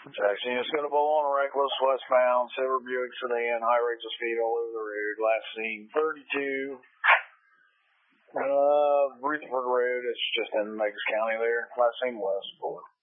Jackson, it's going to blow on a reckless westbound Silver Buick sedan, high rates of speed all over the road. Last seen 32 Rutherford Road. It's just in Meigs County there. Last seen west.